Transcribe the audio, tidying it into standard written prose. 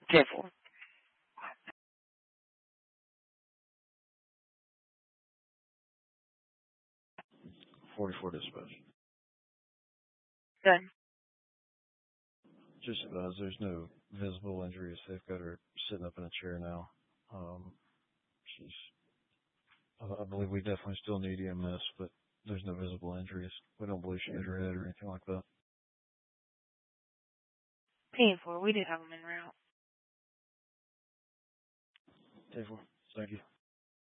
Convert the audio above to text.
10-4. 44 dispatch. Done. Just there's no visible injuries. They've got her sitting up in a chair now. I believe we definitely still need EMS, but there's no visible injuries. We don't believe she hit her head or anything like that. 10-4. We did have them en route. 10-4. Thank you.